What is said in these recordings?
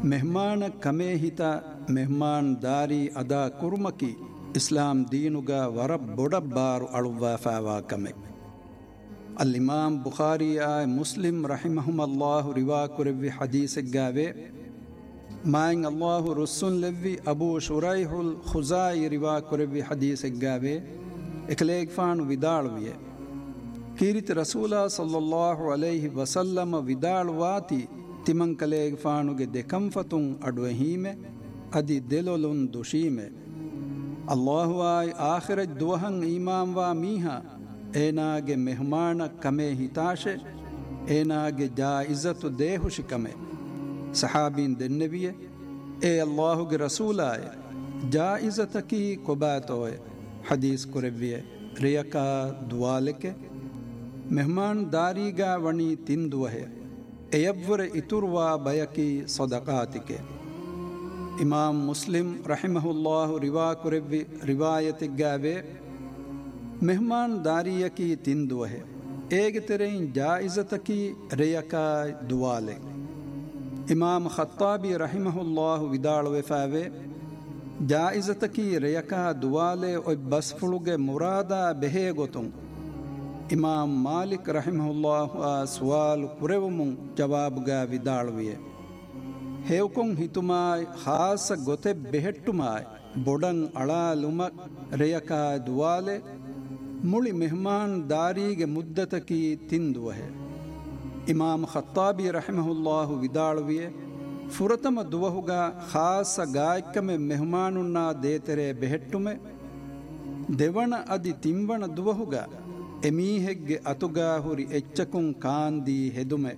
ಮೆಹಮಾನ ಕಮೇ ಹಿತ ಮೆಹಮಾನ್ ದಾರಿ ಅದಾ ಕುರ್ಮಕಿ ಇಸ್ಲಾಂ ದೀನುಗ ವರ ಬೊಡಬ್ಬಾರು ಅಳುವಾ ಫಾವಾ ಕಮೆ. ಅಲ್ಲಿಮಾಮ್ ಬುಖಾರಿ ಆಯ್ ಮುಸ್ಲಿಂ ರಹಿಮಹುಮಲ್ಲಾಹು ರಿವಾ ಕುರವಿ ಹದೀಸಗ್ಗಾವೆ ಮಾಯಿಂಗ್ ಅಲ್ಲಾಹು ರುಸ್ಸುನ್ ಲೆವ್ವಿ ಅಬೂ ಶುರೈಹುಲ್ ಖುಜಾಯಿ ರಿವಾ ಕುರವಿ ಹದೀಸಗ್ಗಾವೆ ಎಕಲೇಗ್ ಫಾಣು ವಿದಾಳುವಿಯೆ ಕೀರಿತಿ ರಸೂಲ ಸಲ್ಲಲ್ಲಾಹು ಅಲೈಹಿ ವಸಲ್ಲಮ ವಿದಾಳುವಾತಿ ತಿಮಂಕಲೇಗ್ ಫಾಣುಗೆ ದೆಕಂಫತುಂ ಅಡ್ವಹೀಮೆ ಅದಿ ದೆಲೊಲುನ್ ದುಶೀಮೆ. ಅಲ್ಲಾಹು ಆಯ್ ಆಖಿರಜ್ ದುವಹಂ ಈಮಾಂವಾ ಮೀಹಾ ಏನಾಗೆ ಮೆಹಮಾನ ಕಮೆ ಹಿತಾಶೆ ಏನಾಗೆ ಜಾಯಿಜತು ದೇಹುಶಿ ಕಮೆ. ಸಹಾಬೀನ್ ದೆನ್ನೆವಿಯೆ ಏ ಅಲ್ಲಾಹುಗೆ ರಸೂಲಾಯ ಜಾಯಿಜತಕಿ ಕೊಬಾತೋಯೆ ಹದೀಸ್ ಕುರೆವ್ವಿಯೆ ರಿಯಕಾ ದುವಾಲೆಕೆ ಮೆಹಮಾನ್ ದಾರಿಗಾ ವಣಿ ತಿಂದುವಹೆ ಎಯವ್ವರೆ ಇತುರ್ವಾ ಬಯಕಿ ಸದಕಾತಿಕೆ. ಇಮಾಮ್ ಮುಸ್ಲಿಂ ರಹಿಮಹುಲ್ಲಾಹು ರಿವಾ ಕುರೆವ್ವಿ ರಿವಾಯತಿಗ್ಗಾವೆ ಮೆಹಮಾನ್ ದಾರಿಯಕಿ ತಿಂದುವಹೆ ಏಗೆ ತೆರೆಯಿನ್ ಜಾಯಿಜತಕಿ ರಿಯಕಾ ದುವಾಲೆ. ಇಮಾಮ್ ಖತ್ತಾಬಿ ರಹಿಮಹುಲ್ಲಾಹು ವಿದಾಳುವೆಫಾವೆ ಜಾಯಿಜತಕಿ ರಿಯಕಾ ದುವಾಲೆ ಒಯ್ ಬಸ್ಫುಳುಗೆ ಮುರಾದಾ ಬೆಹೇ ಗೊತುಂ ಇಮಾಮ್ ಮಾಲಿಕ್ ರಹಿಮಹುಲ್ಲಾಹು ಆ ಸುವಾಲು ಕುರೆವುಮುಂ ಜವಾಬುಗಾ ವಿದಾಳುವಿಯೆ ಹೇವ್ಕೊಂ ಹಿತುಮಾಯ್ ಖಾಸ ಗೊತೆ ಬೆಹೆಟ್ಟುಮಾಯ್ ಬೊಡಂ ಅಳಾಲುಮಕ್ ರಿಯಕಾ ದುವಾಲೆ ಮುಳಿ ಮೆಹಮಾನ್ ದಾರಿಗೆ ಮುದ್ದತಕಿ ತಿಂದುವಹೆ. ಇಮಾಮ್ ಖತ್ತಾಬಿ ರಹಿಮಹುಲ್ಲಾಹು ವಿದಾಳುವಿಯೆ ಫುರತಮ ದುವಹುಗ ಖಾಸ ಗಾಯಕಮೆ ಮೆಹಮಾನುನ್ನಾ ದೇತೆರೆ ಬೆಹೆಟ್ಟುಮೆ ದೆವಣ ಅದಿ ತಿಂವಣ ದುವಹುಗ ಎಮೀಹೆಗ್ಗೆ ಅತುಗಾ ಹುರಿ ಎಚ್ಚಕುಂ ಕಾಂದಿ ಹೆದುಮೆ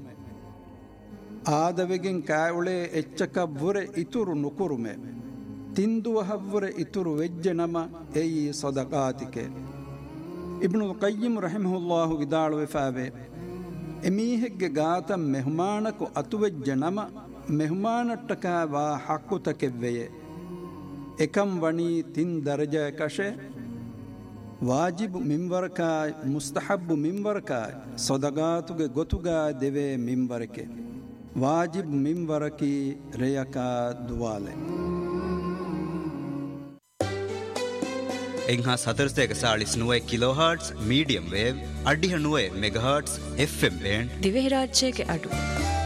ಆದವೆಗೆಂ ಕಾಯುಳೆ ಎಚ್ಚಕವ್ವುರೆ ಇತುರು ನುಕುರುಮೆ ತಿಂದುವಹವ್ವುರೆ ಇತುರು ವೆಜ್ಜೆ ನಮ ಎಯಿ ಸದಕಾತಿಕೆ. ಇಬ್ನುಲ್ ಕಯ್ಯಿಮ್ ರಹಿಮಹುಲ್ಲಾಹು ವಿದಾಳುವೆಫಾವೆ ಎಮೀಹೆಗ್ಗೆ ಗಾತ ಮೆಹಮಾನಕು ಅತುವೆಜ್ಜೆ ನಮ ಮೆಹಮಾನಟ್ಟಕ ವಾ ಹಕ್ಕುತಕೆವ್ವೆಯೆ ಎಕಂ ವಣಿ ತಿನ್ ದರ್ಜ ಕಶೆ ವಾಜಿಬ್ ಮಿಂವರಕಾಯ್ ಮುಸ್ತಹಬ್ಬು ಮಿಂವರಕಾಯ್ ಸದಗಾತುಗೆ ಗೊತುಗಾ ದೆವೆ ಮಿಂವರಕೆ ವಾಜಿಬ್ ಮಿಂವರಕಿ ರೇಯಕಾ ದುವಾಲೆ. එංහා සතරස්තයක සාලිස් නුවයි කිලෝහර්ට්ස් මීඩියම් වේව් අඩිහ නුවයි මෙගහර්ට්ස් FM බෑන්ඩ් දිවෙහිරාජ්‍යයක අඩු